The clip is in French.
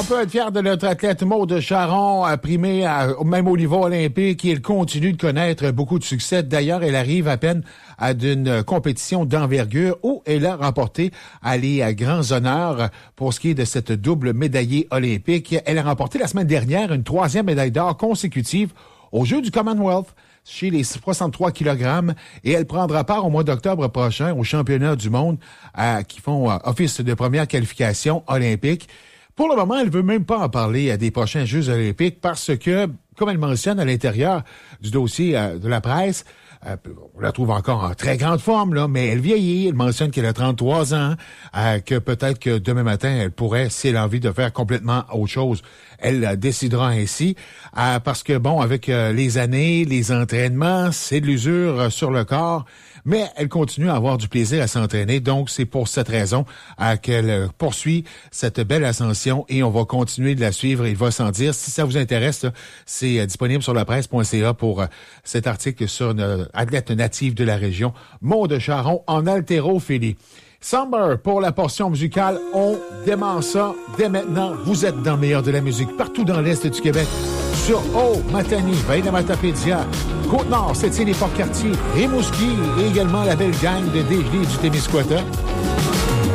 On peut être fier de notre athlète Maude Charron, primée même au niveau olympique, et elle continue de connaître beaucoup de succès. D'ailleurs, elle arrive à peine d'une compétition d'envergure où elle a remporté les grands honneurs pour ce qui est de cette double médaillée olympique. Elle a remporté la semaine dernière une 3e médaille d'or consécutive aux Jeux du Commonwealth chez les 63 kg, et elle prendra part au mois d'octobre prochain aux championnats du monde qui font office de première qualification olympique. Pour le moment, elle veut même pas en parler des prochains Jeux olympiques parce que, comme elle mentionne à l'intérieur du dossier de la presse, on la trouve encore en très grande forme, là, mais elle vieillit. Elle mentionne qu'elle a 33 ans, que peut-être que demain matin, elle pourrait, si elle a envie de faire complètement autre chose, elle décidera ainsi. Parce que, bon, avec les années, les entraînements, c'est de l'usure sur le corps, mais elle continue à avoir du plaisir à s'entraîner. Donc, c'est pour cette raison qu'elle poursuit cette belle ascension et on va continuer de la suivre. Il va s'en dire. Si ça vous intéresse, là, c'est disponible sur lapresse.ca pour cet article sur une athlète native de la région, Maude Charron, en haltérophilie. Summer, pour la portion musicale, on démarre ça dès maintenant. Vous êtes dans le meilleur de la musique, partout dans l'Est du Québec. Sur Matani, Vaille-de-Matapédia, Côte-Nord, Sept-Îles et Port-Cartier, Rimouski et également la belle gang de Dégelé du Témiscouata.